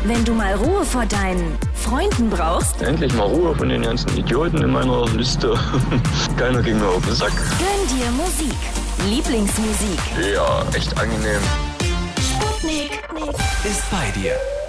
Wenn du mal Ruhe vor deinen Freunden brauchst, Endlich mal Ruhe von den ganzen Idioten in meiner Liste. Keiner ging mir auf den Sack. gönn dir Musik. Lieblingsmusik. Ja, echt angenehm. Sputnik Ist bei dir.